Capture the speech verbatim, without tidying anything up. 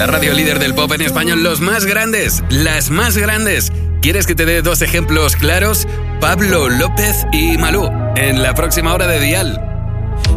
La radio líder del pop en español, los más grandes, las más grandes. ¿Quieres que te dé dos ejemplos claros? Pablo López y Malú, en la próxima hora de Dial.